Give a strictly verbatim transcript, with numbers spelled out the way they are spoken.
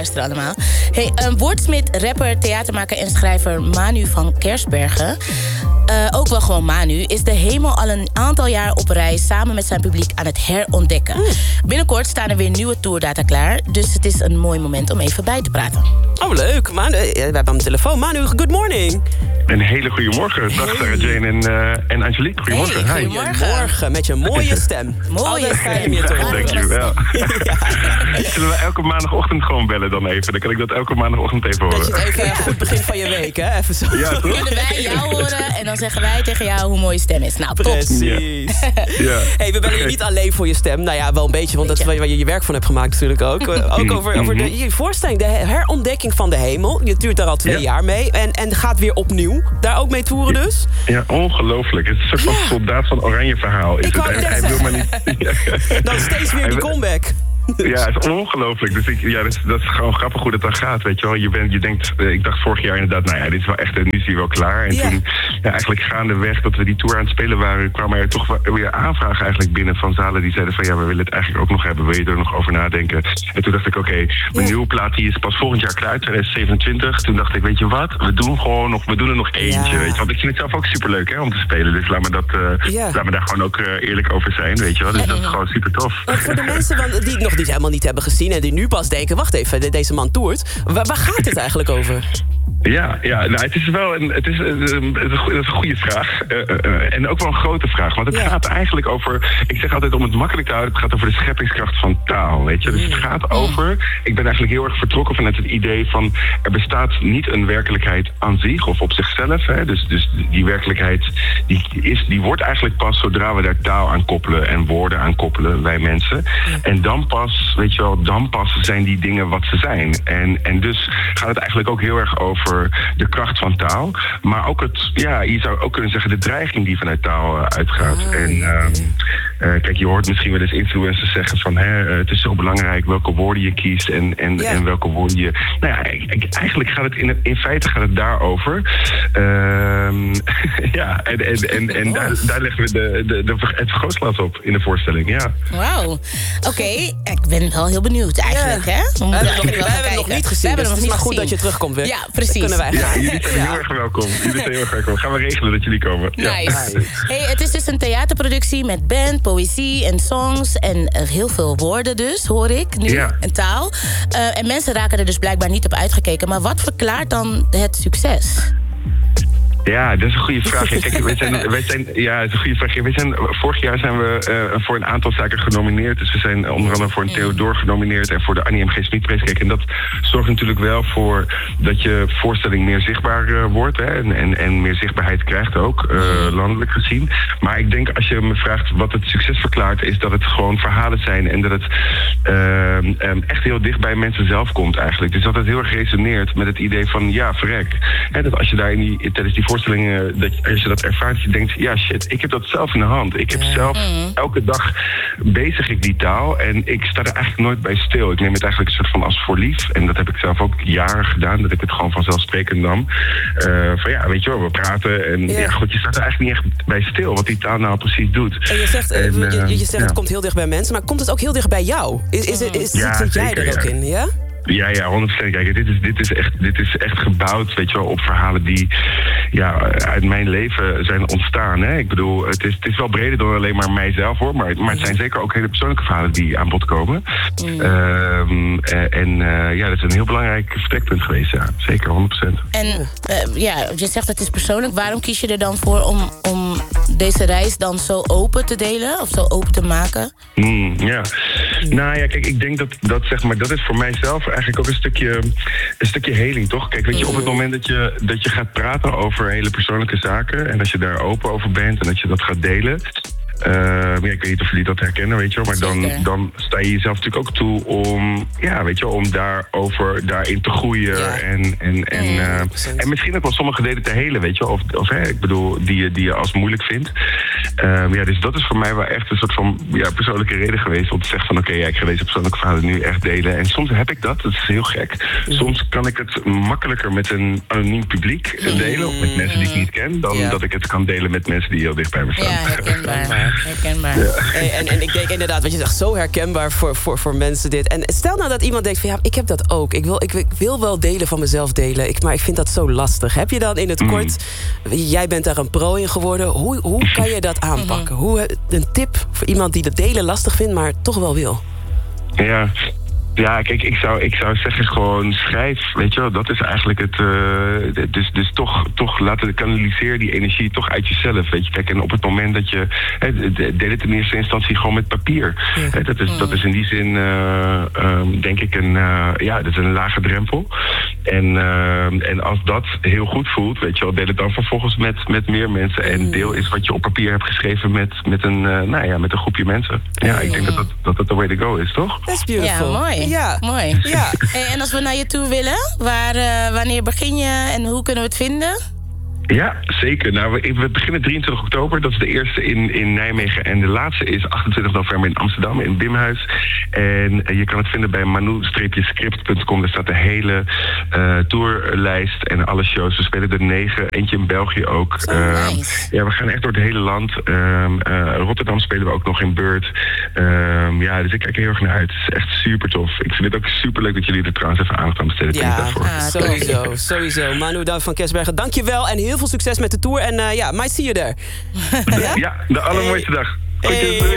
luisteren allemaal. Hey, um, woordsmid, rapper, theatermaker en schrijver Manu van Kersbergen... Uh, ook wel gewoon Manu, is de hemel al een aantal jaar op reis... samen met zijn publiek aan het herontdekken. Mm. Binnenkort staan er weer nieuwe tourdata klaar... dus het is een mooi moment om even bij te praten. Oh, leuk. Manu, we hebben aan de telefoon. Manu, good morning. Een hele goede morgen. Dag Sarah Jane en, uh, en Angelique. Goedemorgen. Hey, goedemorgen. Goedemorgen, met je mooie stem. Mooie stem. Ja, dankjewel. Ja. Zullen we elke maandagochtend gewoon bellen dan even? Dan kan ik dat elke maandagochtend even horen. Dat je het even een goed begin van je week, hè? Even zo. Ja, toch? Kunnen wij jou horen en dan zeggen wij tegen jou hoe mooi je stem is. Nou, top. Precies. Ja. Hey, we bellen je niet alleen voor je stem. Nou ja, wel een beetje, want dat is waar je je werk van hebt gemaakt natuurlijk ook. Ook over, over de je voorstelling, de herontdekking van de hemel. Je duurt daar al twee ja. jaar mee. En, en gaat weer opnieuw. Daar ook mee toeren dus? Ja, ongelooflijk. Het is een soort van ja. soldaat van oranje verhaal. Is ik het? Hij, hij wil maar niet... Ja. Dan steeds weer die comeback. Ja, het is ongelooflijk. Dus ik, ja, dat, is, dat is gewoon grappig hoe dat dan gaat, weet je wel. Je, bent, je denkt, ik dacht vorig jaar inderdaad, nou ja, dit is wel echt, nu is hij wel klaar. En ja. toen, ja, eigenlijk gaandeweg dat we die tour aan het spelen waren, kwamen er toch weer aanvragen eigenlijk binnen van zalen die zeiden van, ja, we willen het eigenlijk ook nog hebben. Wil je er nog over nadenken? En toen dacht ik, oké, okay, mijn ja. nieuwe plaat die is pas volgend jaar klaar, twintig zevenentwintig. Toen dacht ik, weet je wat, we doen gewoon nog, we doen er nog eentje, ja. weet je. Want ik vind het zelf ook superleuk, hè, om te spelen. Dus laat me, dat, uh, ja. laat me daar gewoon ook uh, eerlijk over zijn, weet je wel. Dus ja. dat is gewoon super tof. Maar voor de mensen want, die nog die helemaal niet hebben gezien en die nu pas denken, wacht even, deze man toert. Waar, waar gaat het eigenlijk over? Ja, ja, nou, het is wel een, het is, een, het is een, het is een goede vraag. Uh, uh, en ook wel een grote vraag. Want het ja. gaat eigenlijk over, ik zeg altijd om het makkelijk te houden, het gaat over de scheppingskracht van taal, weet je. Dus het gaat over, ik ben eigenlijk heel erg vertrokken vanuit het idee van, er bestaat niet een werkelijkheid aan zich of op zichzelf. Hè. Dus, dus die werkelijkheid, die, is, die wordt eigenlijk pas zodra we daar taal aan koppelen en woorden aan koppelen, wij mensen. Ja. En dan pas, weet je wel, dan pas zijn die dingen wat ze zijn. En, en dus gaat het eigenlijk ook heel erg over de kracht van taal, maar ook het, ja, je zou ook kunnen zeggen de dreiging die vanuit taal uh, uitgaat. Oh, en uh, uh, kijk, je hoort misschien wel eens influencers zeggen van, hè, uh, het is zo belangrijk welke woorden je kiest en, en, yeah. en welke woorden je... Nou ja, eigenlijk gaat het in, in feite gaat het daarover. Uh, ja, en, en, en, en daar, daar leggen we de, de, de, het vergrootglas op in de voorstelling, ja. Wauw. Oké, okay. Ik ben wel heel benieuwd eigenlijk, yeah. hè? We, we hebben het nog, nog, nog niet gezien, dus het is maar goed dat je terugkomt weer. Ja, precies. Kunnen wij ja, jullie zijn heel erg welkom. Jullie zijn heel erg welkom. Gaan we regelen dat jullie komen. Nice. Ja. Hey, het is dus een theaterproductie met band, poëzie en songs. En uh, heel veel woorden dus, hoor ik nu. Ja. En taal. Uh, en mensen raken er dus blijkbaar niet op uitgekeken. Maar wat verklaart dan het succes? Ja, dat is een goede vraag. Kijk, wij zijn, wij zijn, ja, dat is een goede vraag. Wij zijn, vorig jaar zijn we uh, voor een aantal zaken genomineerd. Dus we zijn onder andere voor een Theodor genomineerd en voor de Annie M G Smitprijs. Kijk, en dat zorgt natuurlijk wel voor dat je voorstelling meer zichtbaar uh, wordt. Hè, en, en, en meer zichtbaarheid krijgt ook, uh, landelijk gezien. Maar ik denk, als je me vraagt wat het succes verklaart, is dat het gewoon verhalen zijn en dat het uh, um, echt heel dicht bij mensen zelf komt eigenlijk. Dus dat het heel erg resoneert met het idee van, ja, verrek. Hè, dat als je daar in die, tijdens die voorstellingen, dat als je dat ervaart, je denkt, ja shit, ik heb dat zelf in de hand. Ik heb zelf, elke dag bezig ik die taal en ik sta er eigenlijk nooit bij stil. Ik neem het eigenlijk een soort van als voor lief. En dat heb ik zelf ook jaren gedaan, dat ik het gewoon vanzelfsprekend nam. Uh, van ja, weet je wel, we praten en ja. ja, goed, je staat er eigenlijk niet echt bij stil wat die taal nou precies doet. En je zegt, en, uh, je, je zegt ja. het komt heel dicht bij mensen, maar komt het ook heel dicht bij jou? Is, is, is, is, ja, zit jij zeker, er ook ja. in, ja? Ja, ja, honderd procent. Kijk, dit is, dit, is echt, dit is echt gebouwd, weet je wel, op verhalen die ja, uit mijn leven zijn ontstaan. Hè? Ik bedoel, het is, het is wel breder dan alleen maar mijzelf, hoor. Maar, maar het zijn zeker ook hele persoonlijke verhalen die aan bod komen. Mm. Um, en uh, ja, dat is een heel belangrijk vertrekpunt geweest, ja. Zeker, honderd procent. En uh, ja, je zegt het is persoonlijk. Waarom kies je er dan voor om, om deze reis dan zo open te delen? Of zo open te maken? Mm, ja. Nou ja, kijk, ik denk dat, dat, zeg maar, dat is voor mijzelf eigenlijk ook een stukje, een stukje heling, toch? Kijk, weet je, op het moment dat je, dat je gaat praten over hele persoonlijke zaken en als je daar open over bent en dat je dat gaat delen, Uh, ja, ik weet niet of jullie dat herkennen, weet je wel, maar dan, dan sta je jezelf natuurlijk ook toe om, ja, weet je wel, om daarover, daarin te groeien ja. en, en, en, uh, en misschien ook wel sommige delen te helen, weet je wel, of, of hè, ik bedoel, die je, die je als moeilijk vindt. Um, ja, dus dat is voor mij wel echt een soort van ja, persoonlijke reden geweest om te zeggen van oké, okay, ja, ik ga deze persoonlijke verhalen nu echt delen. En soms heb ik dat, dat is heel gek. Soms kan ik het makkelijker met een anoniem publiek delen, of met mensen die ik niet ken, dan ja. dat ik het kan delen met mensen die heel dicht bij me staan. Ja, herkenbaar. herkenbaar. Ja. Hey, en, en ik denk inderdaad, wat je zegt, zo herkenbaar voor, voor, voor mensen dit. En stel nou dat iemand denkt van ja, ik heb dat ook. Ik wil, ik, ik wil wel delen van mezelf delen, ik, maar ik vind dat zo lastig. Heb je dan in het mm. kort, jij bent daar een pro in geworden, hoe, hoe kan je dat aanpakken? Hoe, een tip voor iemand die dat delen lastig vindt, maar toch wel wil? Ja. Ja, kijk, ik zou, ik zou zeggen gewoon schrijf, weet je wel, dat is eigenlijk het, uh, dus, dus toch, toch laten kanaliseer die energie toch uit jezelf, weet je. Kijk, en op het moment dat je, hè, deel het in eerste instantie gewoon met papier. Ja. Hè, dat, is, dat is in die zin, uh, um, denk ik, een, uh, ja, dat is een lage drempel. En, uh, en als dat heel goed voelt, weet je wel, deel het dan vervolgens met, met meer mensen. En deel is wat je op papier hebt geschreven met, met, een, uh, nou ja, met een groepje mensen. Ja, ik denk dat dat, dat, dat the way to go is, toch? That's beautiful. Ja, mooi. Ja, mooi. Ja. Hey, en als we naar je toe willen, waar, uh, wanneer begin je en hoe kunnen we het vinden? Ja, zeker. Nou, we, we beginnen drieëntwintig oktober. Dat is de eerste in, in Nijmegen. En de laatste is achtentwintig november in Amsterdam, in Bimhuis. En uh, je kan het vinden bij manu-script punt com. Daar staat de hele uh, tourlijst en alle shows. We spelen er negen, eentje in België ook. So uh, nice. Ja, we gaan echt door het hele land. Uh, uh, Rotterdam spelen we ook nog in Beurt. Uh, ja, dus ik kijk er heel erg naar uit. Het is echt super tof. Ik vind het ook super leuk dat jullie er trouwens even aandacht aan besteden. Ja, ah, sowieso, sowieso. Manu van Kersbergen, dank je wel en heel veel succes met de tour. En uh, ja, might see you there. Ja, ja, de allermooiste dag. Hey.